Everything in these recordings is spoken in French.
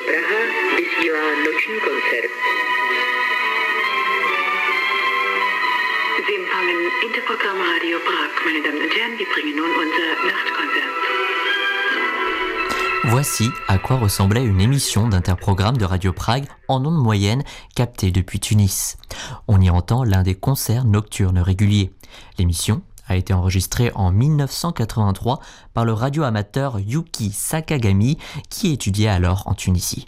Praha vysílá noční koncert. Sie empfangen Interprogramm Radio Prag. Meine Damen und Herren, wir bringen nun unser Nachtkonzert. Voici à quoi ressemblait une émission d'Interprogramme de Radio Prague en ondes moyennes captée depuis Tunis. On y entend l'un des concerts nocturnes réguliers. L'émission a été enregistrée en 1983 par le radioamateur Yuki Sakagami qui étudiait alors en Tunisie.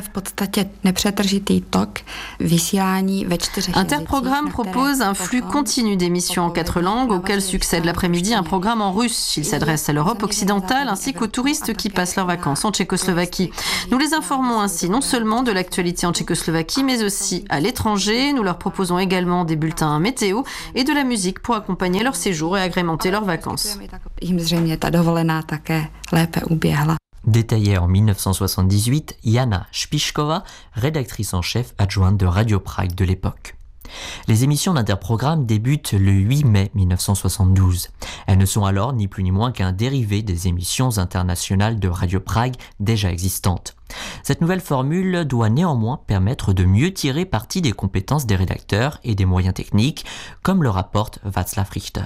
Interprogramme propose un flux continu d'émissions en 4 langues auxquelles succède l'après-midi un programme en russe. Il s'adresse à l'Europe occidentale ainsi qu'aux touristes qui passent leurs vacances en Tchécoslovaquie. Nous les informons ainsi non seulement de l'actualité en Tchécoslovaquie mais aussi à l'étranger. Nous leur proposons également des bulletins météo et de la musique pour accompagner leur séjour et agrémenter leurs vacances. Détaillait en 1978 Jana Špičková, rédactrice en chef adjointe de Radio Prague de l'époque. Les émissions d'Interprogramme débutent le 8 mai 1972. Elles ne sont alors ni plus ni moins qu'un dérivé des émissions internationales de Radio Prague déjà existantes. Cette nouvelle formule doit néanmoins permettre de mieux tirer parti des compétences des rédacteurs et des moyens techniques, comme le rapporte Václav Richter.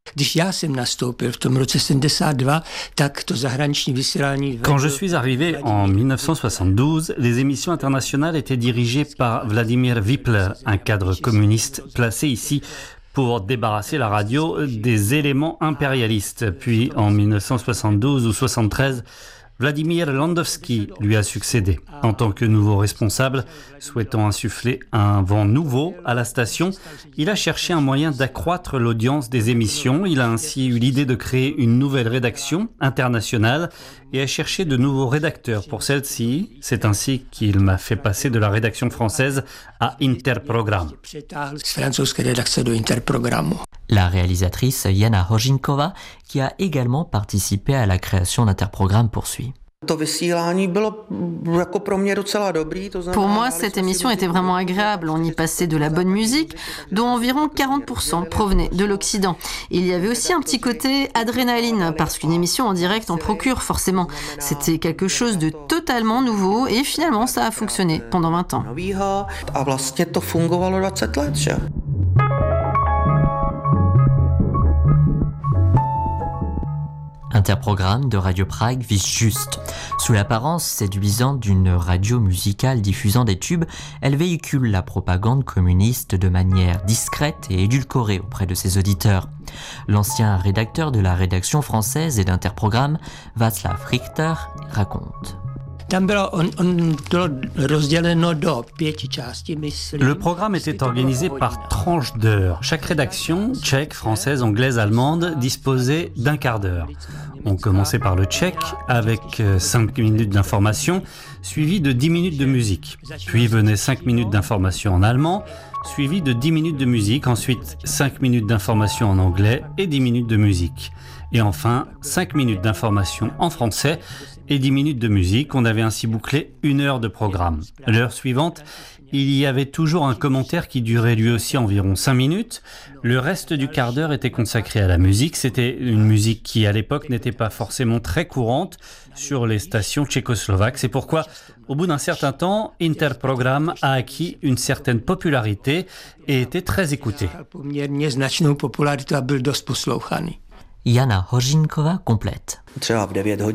Quand je suis arrivé en 1972, les émissions internationales étaient dirigées par Vladimir Vipler, un cadre communiste placé ici pour débarrasser la radio des éléments impérialistes. Puis en 1972 ou 73, Vladimir Landowski lui a succédé en tant que nouveau responsable. Souhaitant insuffler un vent nouveau à la station, il a cherché un moyen d'accroître l'audience des émissions. Il a ainsi eu l'idée de créer une nouvelle rédaction internationale et a cherché de nouveaux rédacteurs pour celle-ci. C'est ainsi qu'il m'a fait passer de la rédaction française à Interprogramme. La réalisatrice Jana Hořínková, qui a également participé à la création d'Interprogramme, poursuit. Pour moi, cette émission était vraiment agréable. On y passait de la bonne musique, dont environ 40% provenaient de l'Occident. Il y avait aussi un petit côté adrénaline, parce qu'une émission en direct en procure forcément. C'était quelque chose de totalement nouveau et finalement ça a fonctionné pendant 20 ans. Interprogramme de Radio Prague vise juste. Sous l'apparence séduisante d'une radio musicale diffusant des tubes, elle véhicule la propagande communiste de manière discrète et édulcorée auprès de ses auditeurs. L'ancien rédacteur de la rédaction française et d'Interprogramme, Václav Richter, raconte. Le programme était organisé par tranches d'heures. Chaque rédaction, tchèque, française, anglaise, allemande, disposait d'un quart d'heure. On commençait par le tchèque avec 5 minutes d'information, suivi de 10 minutes de musique. Puis venaient 5 minutes d'information en allemand, suivi de 10 minutes de musique, ensuite 5 minutes d'information en anglais et 10 minutes de musique. Et enfin, 5 minutes d'information en français et 10 minutes de musique. On avait ainsi bouclé 1 heure de programme. L'heure suivante, il y avait toujours un commentaire qui durait lui aussi environ 5 minutes. Le reste du quart d'heure était consacré à la musique. C'était une musique qui, à l'époque, n'était pas forcément très courante sur les stations tchécoslovaques. C'est pourquoi, au bout d'un certain temps, Interprogramme a acquis une certaine popularité et était très écouté. Jana Hořínková complète. À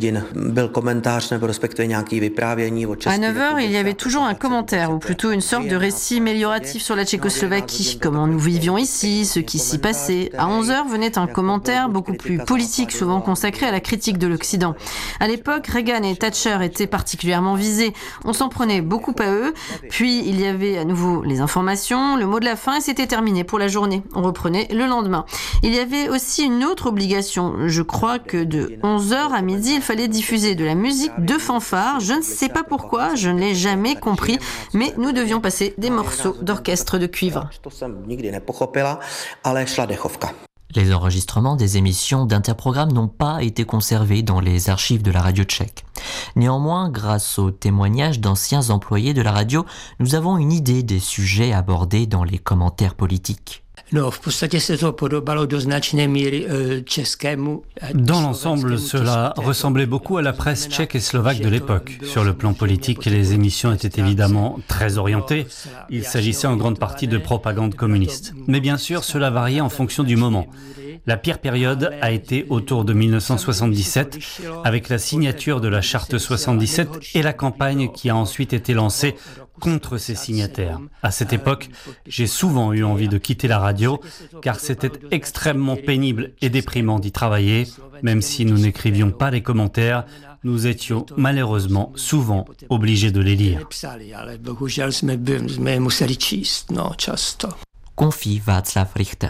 9h, il y avait toujours un commentaire, ou plutôt une sorte de récit amélioratif sur la Tchécoslovaquie, comment nous vivions ici, ce qui s'y passait. À 11h venait un commentaire beaucoup plus politique, souvent consacré à la critique de l'Occident. À l'époque, Reagan et Thatcher étaient particulièrement visés. On s'en prenait beaucoup à eux. Puis, il y avait à nouveau les informations, le mot de la fin, et c'était terminé pour la journée. On reprenait le lendemain. Il y avait aussi une autre obligation. Je crois que de 11h à midi, il fallait diffuser de la musique de fanfare. Je ne sais pas pourquoi, je ne l'ai jamais compris, mais nous devions passer des morceaux d'orchestre de cuivre. Les enregistrements des émissions d'Interprogramme n'ont pas été conservés dans les archives de la radio tchèque. Néanmoins, grâce aux témoignages d'anciens employés de la radio, nous avons une idée des sujets abordés dans les commentaires politiques. No, v podstatě se to podobalo do značné míry českému. Dans l'ensemble, cela ressemblait beaucoup à la presse tchèque et slovaque de l'époque. Sur le plan politique, les émissions étaient évidemment très orientées. Il s'agissait en grande partie de propagande communiste. Mais bien sûr, cela variait en fonction du moment. La pire période a été autour de 1977, avec la signature de la Charte 77 et la campagne qui a ensuite été lancée contre ces signataires. À cette époque, j'ai souvent eu envie de quitter la radio, car c'était extrêmement pénible et déprimant d'y travailler. Même si nous n'écrivions pas les commentaires, nous étions malheureusement souvent obligés de les lire. Confie Václav Richter.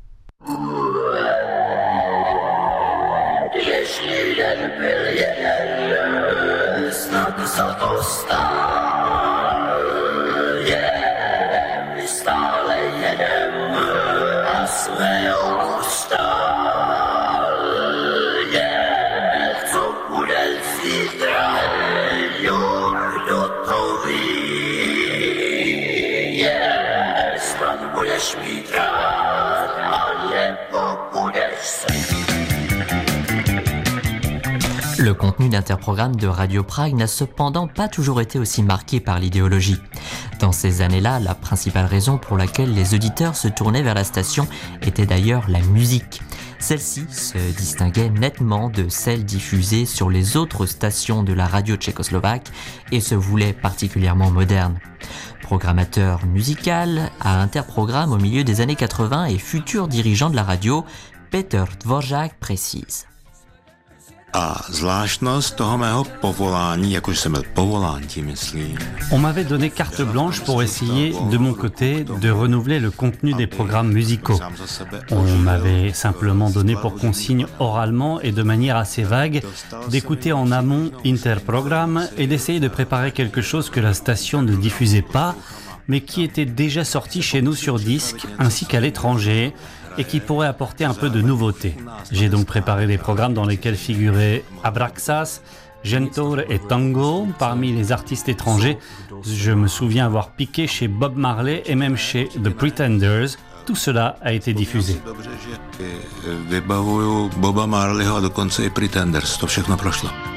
Jeśli jeden byl jeden, snad za to stál. Je stále jedem a svého stál. Je, co bude zítra, jo, kdo to ví. Je, snad budeš mít rád, a nebo budeš se. Le contenu d'interprogramme de Radio Prague n'a cependant pas toujours été aussi marqué par l'idéologie. Dans ces années-là, la principale raison pour laquelle les auditeurs se tournaient vers la station était d'ailleurs la musique. Celle-ci se distinguait nettement de celle diffusée sur les autres stations de la radio tchécoslovaque et se voulait particulièrement moderne. Programmateur musical à Interprogramme au milieu des années 80 et futur dirigeant de la radio, Petr Dvořák précise. On m'avait donné carte blanche pour essayer, de mon côté, de renouveler le contenu des programmes musicaux. On m'avait simplement donné pour consigne oralement et de manière assez vague d'écouter en amont Interprogramme et d'essayer de préparer quelque chose que la station ne diffusait pas, mais qui était déjà sorti chez nous sur disque, ainsi qu'à l'étranger, et qui pourrait apporter un peu de nouveauté. J'ai donc préparé des programmes dans lesquels figuraient Abraxas, Gentor et Tango parmi les artistes étrangers. Je me souviens avoir piqué chez Bob Marley et même chez The Pretenders. Tout cela a été diffusé. Vybavuju Boba Marleyho a dokonce i Pretenders, to všechno prošlo.